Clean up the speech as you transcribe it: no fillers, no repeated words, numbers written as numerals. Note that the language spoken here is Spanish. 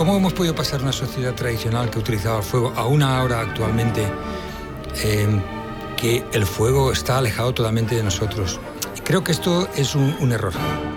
¿Cómo hemos podido pasar una sociedad tradicional que utilizaba el fuego a una hora actualmente que el fuego está alejado totalmente de nosotros? Y creo que esto es un error.